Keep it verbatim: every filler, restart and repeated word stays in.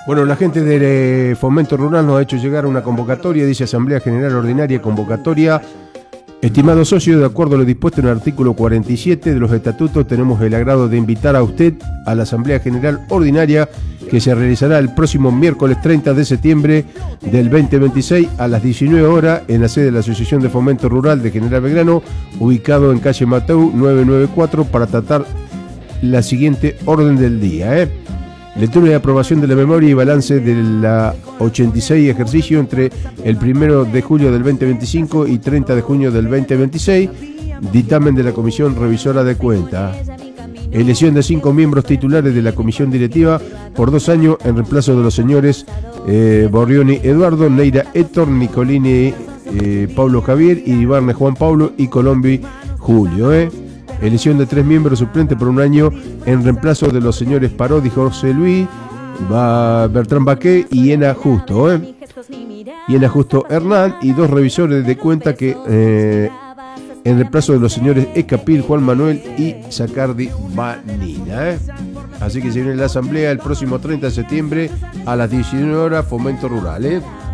Bueno, la gente de eh, Fomento Rural nos ha hecho llegar una convocatoria, dice Asamblea General Ordinaria, convocatoria. Estimado socio, de acuerdo a lo dispuesto en el artículo cuarenta y siete de los estatutos, tenemos el agrado de invitar a usted a la Asamblea General Ordinaria que se realizará el próximo miércoles treinta de septiembre del veinte veintiséis a las diecinueve horas en la sede de la Asociación de Fomento Rural de General Belgrano, ubicado en calle Mateu novecientos noventa y cuatro, para tratar la siguiente orden del día. ¿eh? Lectura y aprobación de la memoria y balance de la ochenta y seis ejercicio entre el primero de julio del veinte veinticinco y treinta de junio del veinte veintiséis. Dictamen de la Comisión Revisora de Cuentas. Elección de cinco miembros titulares de la Comisión Directiva por dos años en reemplazo de los señores eh, Borrioni Eduardo, Neira Héctor, Nicolini eh, Pablo Javier, Iribarne Juan Pablo y Colombi Julio. Eh. Elección de tres miembros suplentes por un año en reemplazo de los señores Parodi José Luis, ba Bertrán Baqué y Ena Justo. ¿eh? Ena Justo Hernán, y dos revisores de cuenta que eh, en reemplazo de los señores Escapil, Juan Manuel y Zacardi Vanina. ¿eh? Así que se viene la asamblea el próximo treinta de septiembre a las diecinueve horas, Fomento Rural. ¿eh?